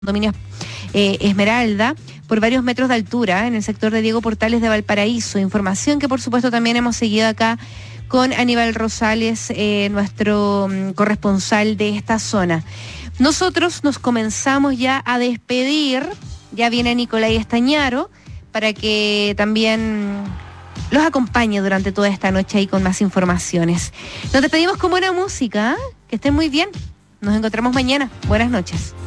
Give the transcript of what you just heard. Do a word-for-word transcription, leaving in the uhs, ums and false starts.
condominio eh, Esmeralda, por varios metros de altura en el sector de Diego Portales de Valparaíso. Información que por supuesto también hemos seguido acá con Aníbal Rosales, eh, nuestro um, corresponsal de esta zona. Nosotros nos comenzamos ya a despedir, ya viene Nicolai Estañaro para que también los acompañe durante toda esta noche ahí con más informaciones. Nos despedimos con buena música, ¿eh? Que estén muy bien, nos encontramos mañana, buenas noches.